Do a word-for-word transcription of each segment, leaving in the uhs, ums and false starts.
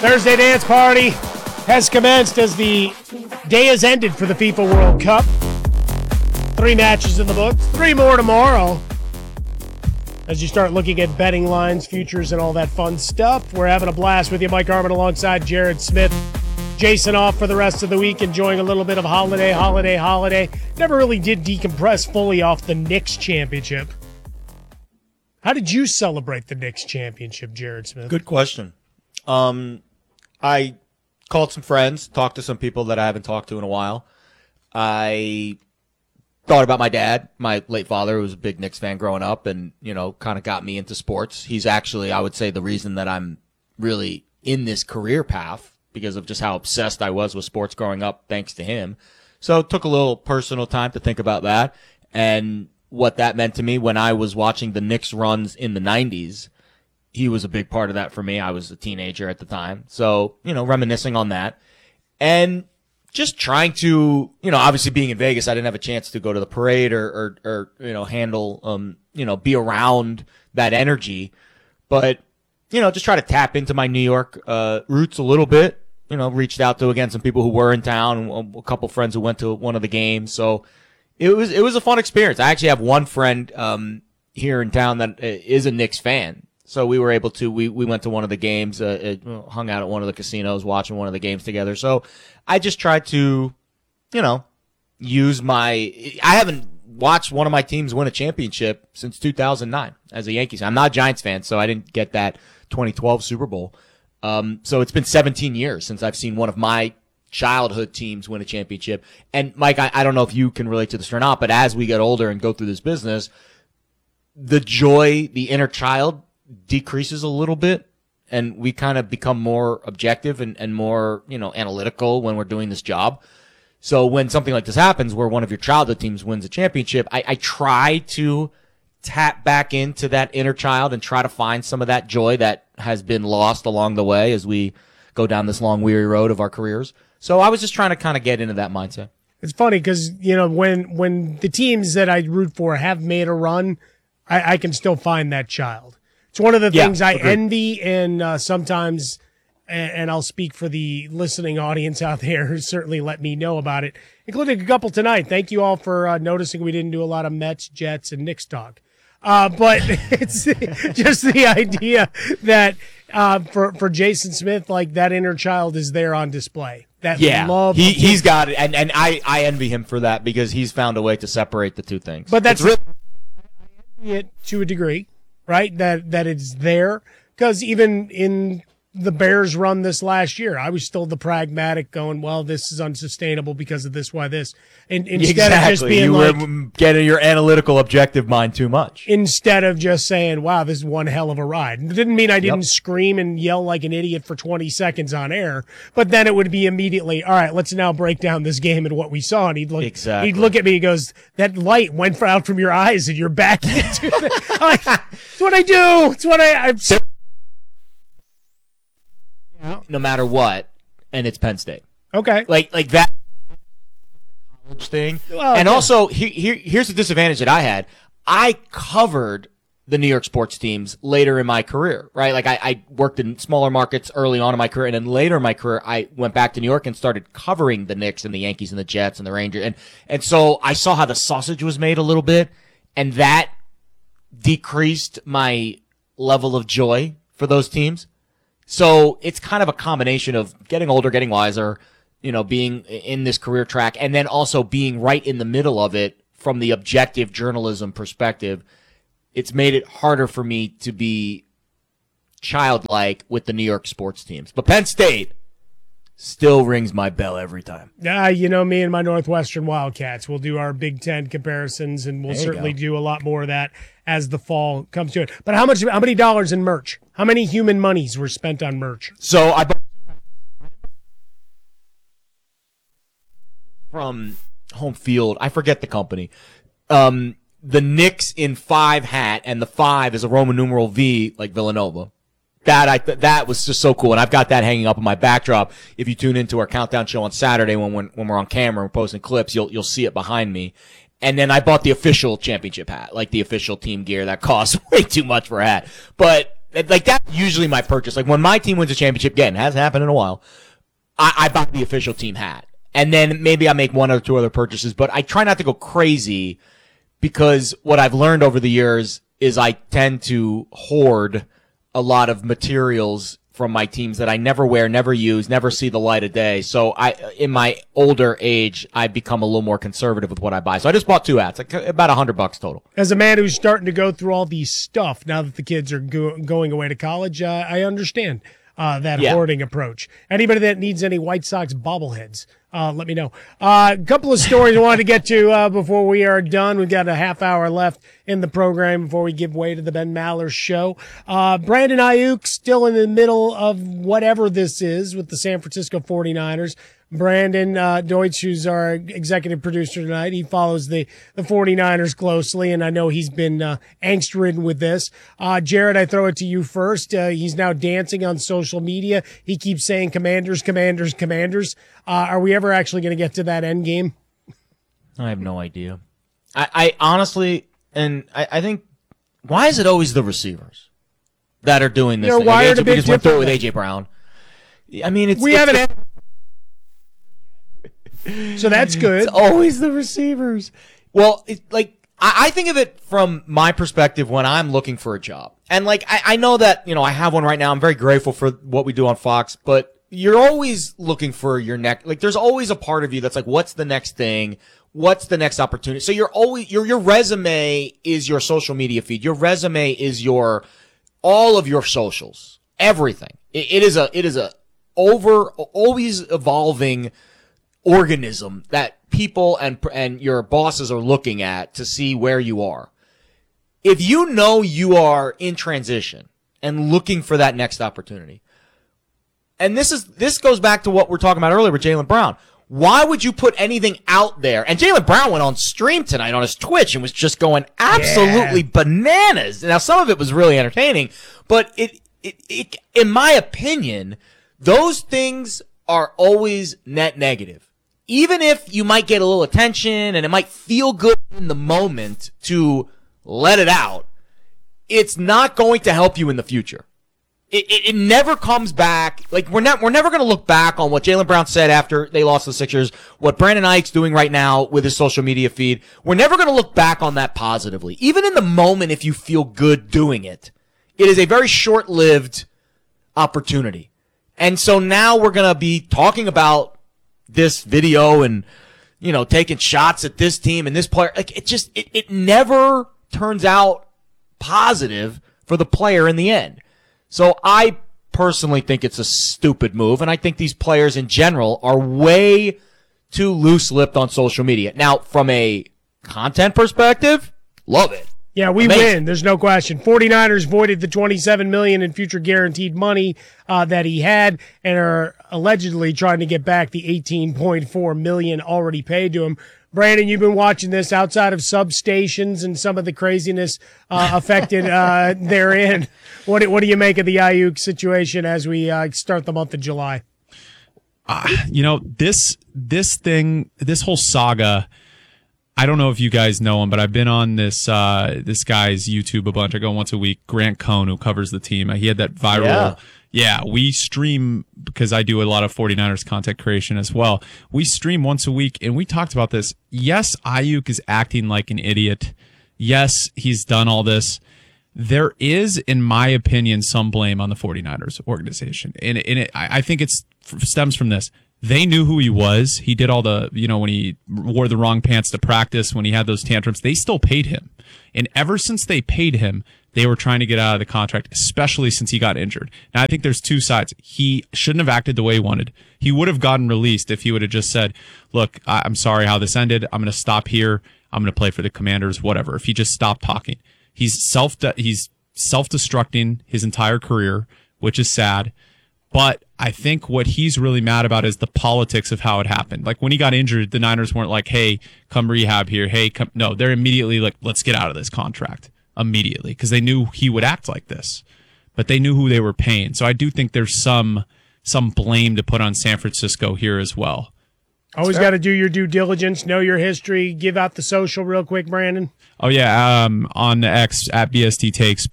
Thursday dance party has commenced as the day has ended for the FIFA World Cup. Three matches in the books, three more tomorrow. As you start looking at betting lines, futures, and all that fun stuff, we're having a blast with you. Mike Harmon alongside Jared Smith. Jason off for the rest of the week, enjoying a little bit of holiday, holiday, holiday. Never really did decompress fully off the Knicks championship. How did you celebrate the Knicks championship, Jared Smith? Good question. Um, I called some friends, talked to some people that I haven't talked to in a while. I thought about my dad, my late father, who was a big Knicks fan growing up and, you know, kind of got me into sports. He's actually, I would say, the reason that I'm really in this career path because of just how obsessed I was with sports growing up, thanks to him. So it took a little personal time to think about that and what that meant to me when I was watching the Knicks runs in the nineties. He was a big part of that for me. I was a teenager at the time. So, you know, reminiscing on that. And just trying to, you know, obviously being in Vegas, I didn't have a chance to go to the parade or, or, or you know, handle, um, you know, be around that energy. But, you know, just try to tap into my New York uh, roots a little bit. You know, reached out to, again, some people who were in town, a couple friends who went to one of the games. So it was, it was a fun experience. I actually have one friend um, here in town that is a Knicks fan. So we were able to, we, we went to one of the games, uh, uh, hung out at one of the casinos, watching one of the games together. So I just tried to, you know, use my, I haven't watched one of my teams win a championship since two thousand nine as a Yankees fan. I'm not a Giants fan, so I didn't get that twenty twelve Super Bowl. Um, so it's been seventeen years since I've seen one of my childhood teams win a championship. And Mike, I, I don't know if you can relate to this or not, but as we get older and go through this business, the joy, the inner child decreases a little bit, and we kind of become more objective and, and more, you know, analytical when we're doing this job. So when something like this happens where one of your childhood teams wins a championship, I, I try to tap back into that inner child and try to find some of that joy that has been lost along the way as we go down this long, weary road of our careers. So I was just trying to kind of get into that mindset. It's funny because, you know, when, when the teams that I root for have made a run, I, I can still find that child. It's one of the things yeah, I agreed. envy, and uh, sometimes, and, and I'll speak for the listening audience out there who certainly let me know about it, including a couple tonight. Thank you all for uh, noticing we didn't do a lot of Mets, Jets, and Knicks talk. Uh, but it's just the idea that uh, for for Jason Smith, like that inner child is there on display. That yeah, love he he's got it, and and I I envy him for that because he's found a way to separate the two things. But that's really I envy it to a degree. Right, that that it's there, because even in the Bears run this last year, I was still the pragmatic going, well, this is unsustainable because of this, why this, and instead exactly. of just being you like were getting your analytical objective mind too much, instead of just saying, wow, this is one hell of a ride. It didn't mean I didn't yep. scream and yell like an idiot for twenty seconds on air, but then it would be immediately, all right, let's now break down this game and what we saw, and he'd look, exactly. he'd look at me, he goes, that light went out from your eyes and you're back into it. I'm like, it's what I do. It's what I. I'm so- No matter what, and it's Penn State. Okay. Like like that college thing. Well, and yeah. also, here, here, here's the disadvantage that I had. I covered the New York sports teams later in my career, right? Like I, I worked in smaller markets early on in my career, and then later in my career, I went back to New York and started covering the Knicks and the Yankees and the Jets and the Rangers. And, and so I saw how the sausage was made a little bit, and that decreased my level of joy for those teams. So it's kind of a combination of getting older, getting wiser, you know, being in this career track, and then also being right in the middle of it from the objective journalism perspective. It's made it harder for me to be childlike with the New York sports teams. But Penn State still rings my bell every time. Uh, you know, me and my Northwestern Wildcats, we'll do our Big Ten comparisons, and we'll There you certainly go. do a lot more of that as the fall comes to it. But how much? How many dollars in merch? How many human monies were spent on merch? So I bought from Home Field. I forget the company. Um, the Knicks in five hat, and the five is a Roman numeral V, like Villanova. That I th- that was just so cool, and I've got that hanging up on my backdrop. If you tune into our countdown show on Saturday when we're when we're on camera and posting clips, you'll you'll see it behind me. And then I bought the official championship hat, like the official team gear that costs way too much for a hat. But Like, that's usually my purchase. Like, when my team wins a championship, again, hasn't happened in a while, I, I buy the official team hat. And then maybe I make one or two other purchases, but I try not to go crazy because what I've learned over the years is I tend to hoard a lot of materials from my teams that I never wear, never use, never see the light of day. So I, in my older age, I've become a little more conservative with what I buy. So I just bought two hats, like about a hundred bucks total. As a man who's starting to go through all these stuff now that the kids are go- going away to college, uh, I understand uh, that yeah. hoarding approach. Anybody that needs any White Sox bobbleheads, Uh, let me know. A uh, couple of stories I wanted to get to uh, before we are done. We've got a half hour left in the program before we give way to the Ben Maller Show. Uh, Brandon Ayuk still in the middle of whatever this is with the San Francisco forty-niners. Brandon uh, Deutsch, who's our executive producer tonight, he follows the, the forty-niners closely, and I know he's been uh, angst-ridden with this. Uh, Jared, I throw it to you first. Uh, he's now dancing on social media. He keeps saying commanders, commanders, commanders. Uh, are we ever actually going to get to that end game? I have no idea. I, I honestly, and I, I think, why is it always the receivers that are doing this? They're thing? wired Like, a bit we just went through it with differently. A J Brown. I mean, it's we it's, haven't. It's, Had- so that's good. It's always the receivers. Well, it, like I, I think of it from my perspective when I'm looking for a job, and like I, I know that you know I have one right now. I'm very grateful for what we do on Fox, but you're always looking for your next. Like there's always a part of you that's like, what's the next thing? What's the next opportunity? So you're always your your resume is your social media feed. Your resume is your all of your socials, everything. It, it is a it is a over always evolving organism that people and and your bosses are looking at to see where you are. If you know you are in transition and looking for that next opportunity, and this is this goes back to what we're talking about earlier with Jaylen Brown. Why would you put anything out there? And Jaylen Brown went on stream tonight on his Twitch and was just going absolutely yeah. bananas. Now some of it was really entertaining, but it, it it in my opinion, those things are always net negative. Even if you might get a little attention and it might feel good in the moment to let it out, it's not going to help you in the future. It, it, it never comes back. Like we're not, we're never going to look back on what Jaylen Brown said after they lost the Sixers, what Brandon Ayuk's doing right now with his social media feed. We're never going to look back on that positively. Even in the moment, if you feel good doing it, it is a very short-lived opportunity. And so now we're going to be talking about this video and, you know, taking shots at this team and this player. Like it just, it, it never turns out positive for the player in the end. So I personally think it's a stupid move. And I think these players in general are way too loose-lipped on social media. Now, from a content perspective, love it. Yeah, we Amazing. win. There's no question. forty-niners voided the twenty-seven million dollars in future guaranteed money uh, that he had and are allegedly trying to get back the eighteen point four million dollars already paid to him. Brandon, you've been watching this outside of substations and some of the craziness uh, affected uh, therein. What do, what do you make of the Ayuk situation as we uh, start the month of July? Uh, you know, this this thing, this whole saga, I don't know if you guys know him, but I've been on this uh, this guy's YouTube a bunch. I go once a week. Grant Cohn, who covers the team, he had that viral. Yeah. Yeah, we stream because I do a lot of forty-niners content creation as well. We stream once a week, and we talked about this. Yes, Ayuk is acting like an idiot. Yes, he's done all this. There is, in my opinion, some blame on the forty-niners organization, and, and it, I think it stems from this. They knew who he was. He did all the, you know, when he wore the wrong pants to practice, when he had those tantrums, they still paid him. And ever since they paid him, they were trying to get out of the contract, especially since he got injured. Now, I think there's two sides. He shouldn't have acted the way he wanted. He would have gotten released if he would have just said, look, I'm sorry how this ended. I'm going to stop here. I'm going to play for the Commanders, whatever. If he just stopped talking. He's self, he's self-destructing his entire career, which is sad. But I think what he's really mad about is the politics of how it happened. Like when he got injured, the Niners weren't like, hey, come rehab here. Hey, come. No, they're immediately like, let's get out of this contract immediately because they knew he would act like this, but they knew who they were paying. So I do think there's some some blame to put on San Francisco here as well. Always got to do your due diligence, know your history, give out the social real quick, Brandon. Oh, yeah, um, on X at B S T Takes, but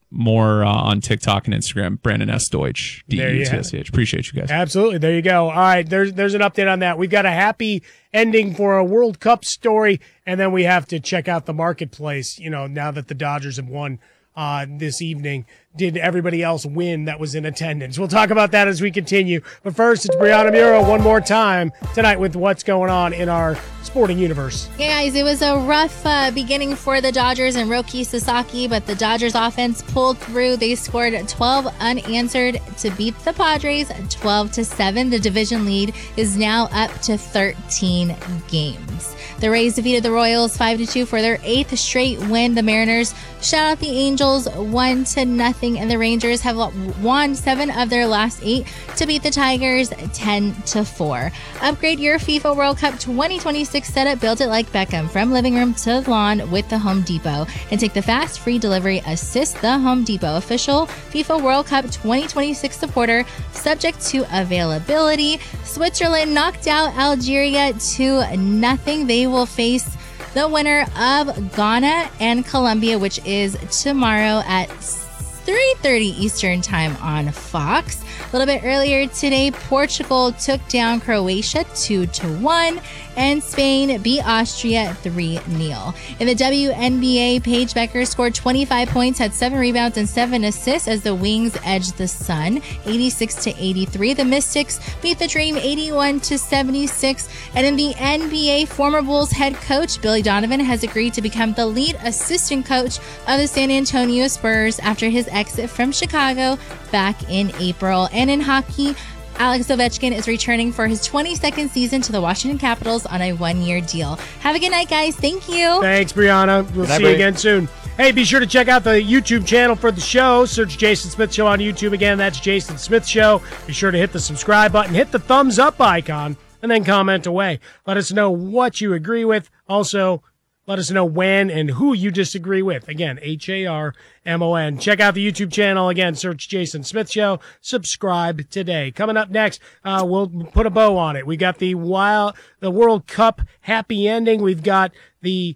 more uh, on TikTok and Instagram. Brandon S. Deutsch, D There E you T have S H. Appreciate you guys. Absolutely. There you go. All right. There's there's an update on that. We've got a happy ending for a World Cup story, and then we have to check out the marketplace. You know, now that the Dodgers have won uh, this evening, did everybody else win that was in attendance? We'll talk about that as we continue. But first, it's Brianna Muro one more time tonight with what's going on in our sporting universe. Yeah, guys, it was a rough uh, beginning for the Dodgers and Roki Sasaki, but the Dodgers offense pulled through. They scored twelve unanswered to beat the Padres twelve to seven. The division lead is now up to thirteen games. The Rays defeated the Royals five to two for their eighth straight win. The Mariners shout out the Angels one to nothing, and the Rangers have won seven of their last eight to beat the Tigers ten to four. Upgrade your FIFA World Cup twenty twenty-six setup. Build it like Beckham from living room to lawn with the Home Depot, and take the fast free delivery assist. The Home Depot, official FIFA World Cup twenty twenty-six supporter, subject to availability. Switzerland knocked out Algeria to nothing. They will face the winner of Ghana and Colombia, which is tomorrow at three thirty Eastern time on Fox. A little bit earlier today, Portugal took down Croatia two to one, and Spain beat Austria three nil. In the W N B A, Paige Becker scored twenty-five points, had seven rebounds and seven assists as the Wings edged the Sun eighty-six to eighty-three. The Mystics beat the Dream eighty-one to seventy-six. And in the N B A, former Bulls head coach Billy Donovan has agreed to become the lead assistant coach of the San Antonio Spurs after his exit from Chicago back in April. And in hockey, Alex Ovechkin is returning for his twenty-second season to the Washington Capitals on a one-year deal. Have a good night, guys. Thank you. Thanks, Brianna. We'll Good night, see you Bree. again soon. Hey, be sure to check out the YouTube channel for the show. Search Jason Smith Show on YouTube. Again, that's Jason Smith Show. Be sure to hit the subscribe button, hit the thumbs up icon, and then comment away. Let us know what you agree with. Also, let us know when and who you disagree with. Again, H A R M O N. Check out the YouTube channel. Again, search Jason Smith Show. Subscribe today. Coming up next, uh, we'll put a bow on it. We got the wild, the World Cup happy ending. We've got the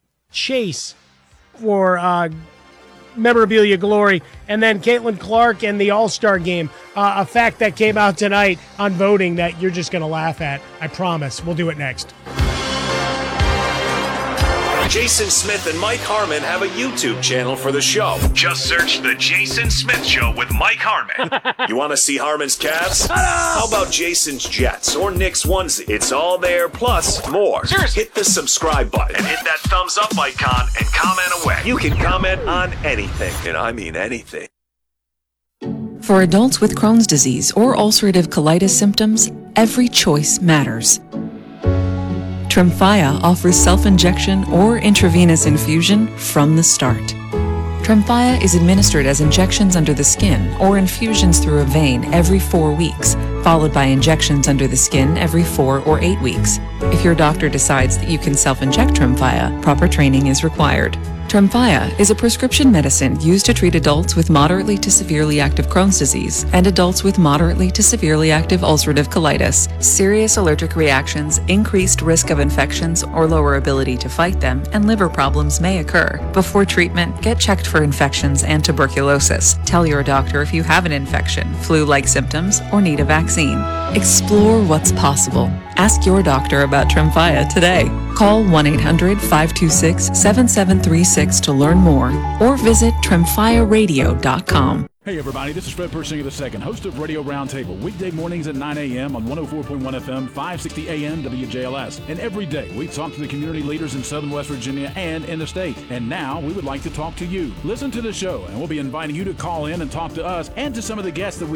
chase for uh, memorabilia glory. And then Caitlin Clark and the All-Star game. Uh, a fact that came out tonight on voting that you're just going to laugh at. I promise. We'll do it next. Jason Smith and Mike Harmon have a YouTube channel for the show. Just search The Jason Smith Show with Mike Harmon. You want to see Harmon's Cavs? How about Jason's Jets or Nick's onesie? It's all there, plus more. Hit the subscribe button and hit that thumbs up icon and comment away. You can comment on anything, and I mean anything. For adults with Crohn's disease or ulcerative colitis symptoms, every choice matters. Tremfya offers self-injection or intravenous infusion from the start. Tremfya is administered as injections under the skin or infusions through a vein every four weeks, followed by injections under the skin every four or eight weeks. If your doctor decides that you can self-inject Tremfya, proper training is required. Tremfya is a prescription medicine used to treat adults with moderately to severely active Crohn's disease and adults with moderately to severely active ulcerative colitis. Serious allergic reactions, increased risk of infections or lower ability to fight them, and liver problems may occur. Before treatment, get checked for infections and tuberculosis. Tell your doctor if you have an infection, flu-like symptoms, or need a vaccine. Explore what's possible. Ask your doctor about Tremfya today. Call one eight hundred, five two six, seven seven three six to learn more or visit tremfya radio dot com. Hey everybody, this is Fred Persinger the second, host of Radio Roundtable, weekday mornings at nine a.m. on one oh four point one F M, five sixty A M W J L S. And every day we talk to the community leaders in Southern West Virginia and in the state. And now we would like to talk to you. Listen to the show and we'll be inviting you to call in and talk to us and to some of the guests that we